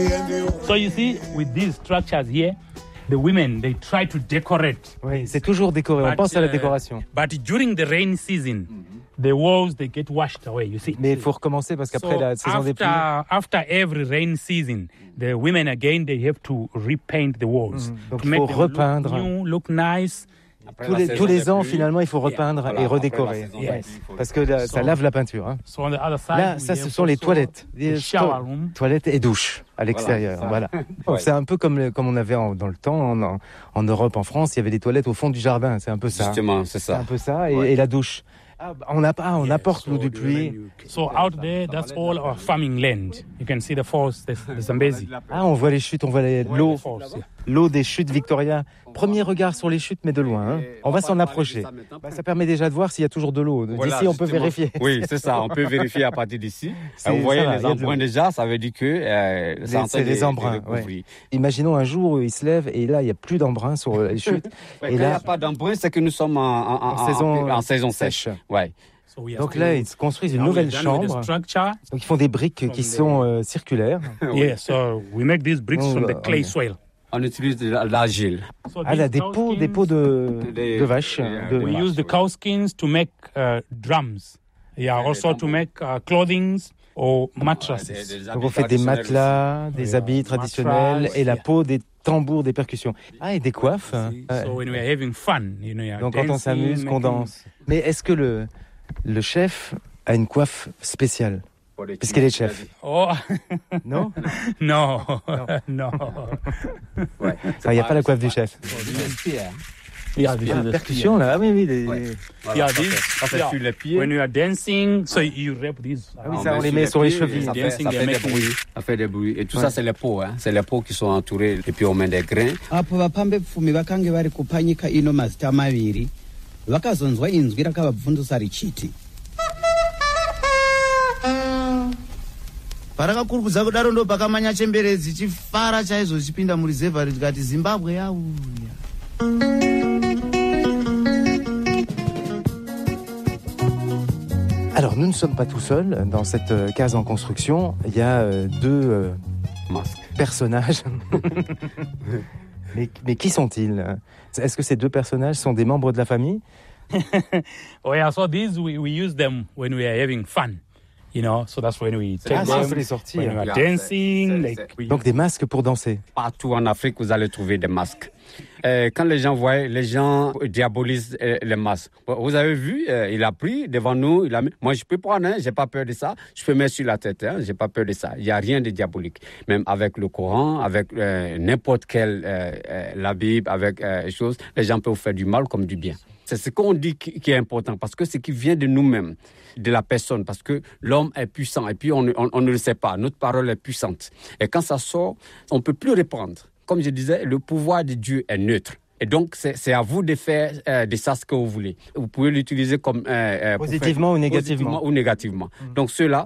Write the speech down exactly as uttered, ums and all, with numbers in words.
So you see, with these structures here, the women, they try to decorate. Oui, c'est toujours décoré. On pense à la décoration. But during the rain season, the walls, they get washed away, you see. Mais il faut recommencer parce qu'après So la saison des pluies. after, after every rain season, the women again, they have to repaint the walls. Mm. Donc to il make faut them repeindre. Look new, look nice. Tous les, tous les ans, finalement, il faut repeindre Voilà, et après redécorer. la saison, Yes. il faut- Parce que là, ça So- lave la peinture. Hein. So on the other side, Là, we ça, have ce sont les also toilettes. the Des shower sto- room. Toilettes et douches à l'extérieur. Voilà, Voilà. Ouais. C'est un peu comme, le- comme on avait en- dans le temps, en, en- en Europe, en France, il y avait des toilettes au fond du jardin. C'est un peu ça. Justement, c'est C'est un ça. peu ça. Et, Ouais. et la douche. Ah, bah, on, a, ah, on Yeah, apporte so l'eau du the pluie. women, you- So out there, that's all our farming land. You can see the falls, the, the Zambezi. Ah, on voit les chutes, on voit les- l'eau, The falls, yeah. l'eau des chutes Victoria. Premier regard sur les chutes, mais de loin. Hein. On va s'en approcher. Bah, ça permet déjà de voir s'il y a toujours de l'eau. D'ici, Voilà, on peut justement. vérifier. Oui, c'est ça. On peut vérifier à partir d'ici. C'est- Euh, Vous voyez ça va, les il y a de embruns l'eau. déjà, ça veut dire que euh, Les- c'est en train c'est de- les de embruns, recouvrir. Imaginons un jour où il se lève et là, il n'y a plus d'embrun sur les chutes. Ouais, Et quand il n'y là- a pas d'embrun, c'est que nous sommes en, en- en- En saison, en saison sèche. sèche. Ouais. So we are Donc still- là, ils se construisent une now nouvelle we're done with the chambre. structure. Donc ils font des briques qui sont euh, circulaires. Yeah, so we make these bricks Oh, from the uh, clay okay. soil. On utilise de la- l'argile. So Ah là, these des cow pots, des skins, pots de, Des- de vaches. Yeah, de- We use the cow skins to make uh, drums. Yeah, also to make uh, clothings or mattresses. Donc on fait des matelas, des Oui, habits euh, traditionnels matras, et la yeah. peau, des tambours, des percussions. Ah, et des coiffes. Ouais. So when we are having fun, you know, you are Donc quand on dancing, s'amuse, qu'on making- danse. Mais est-ce que le, le chef a une coiffe spéciale? Puisqu'elle est chef. Oh, Non? no, no. Ouais. Il n'y a pas la coiffe du chef. Yeah, Ah, la percussion là, ah oui, oui. les- Ouais. Yeah, ça this- fait- ça fait yeah. sur les pieds. When you are dancing, so you wrap these. Ah oui, around. ça, on met les met sur les pieds, chevilles. Ça fait, Dancing, ça fait they're des making- bruits. Ça fait des bruits. Et tout Ouais. ça, c'est les peaux. Hein. C'est les peaux qui sont entourées. Et puis on met des grains. apo vapambe pfumi vakange vari kupa nyika ino mazita maviri vakazonzwa inzwi rakavabvundusa richiti parakakurukudza kudaro ndo pakamanya chemberedzi chifara chaizvo chipinda murizevha rikati zimbabwe yauya. Alors nous ne sommes pas tout seuls dans cette euh, case en construction. Il y a euh, deux euh, Masque. personnages. mais, mais qui sont-ils? Est-ce que ces deux personnages sont des membres de la famille? Oh yeah, so these we, we use them when we are having fun. You know, so that's when we take Ah, ça, them. faut les sortir. When we are Là, dancing, c'est- like c'est- we Donc des masques pour danser. Partout en Afrique, vous allez trouver des masques. Euh, quand les gens voient, les gens diabolisent euh, les masques. Vous avez vu, euh, il a pris devant nous, il a mis. Moi, je peux prendre, hein, j'ai pas peur de ça. Je peux mettre sur la tête, hein, j'ai pas peur de ça. Il y a rien de diabolique. Même avec le Coran, avec euh, n'importe quelle euh, euh, la Bible, avec euh, choses, les gens peuvent faire du mal comme du bien. C'est ce qu'on dit qui, qui est important parce que c'est qui vient de nous-mêmes, de la personne, parce que l'homme est puissant et puis on, on, on ne le sait pas. Notre parole est puissante. Et quand ça sort, on ne peut plus répondre. Comme je disais, le pouvoir de Dieu est neutre. Et donc, c'est, c'est à vous de faire euh, de ça ce que vous voulez. Vous pouvez l'utiliser comme... Euh, euh, pour Positivement faire- ou négativement. Positivement ou négativement. Donc, ceux-là,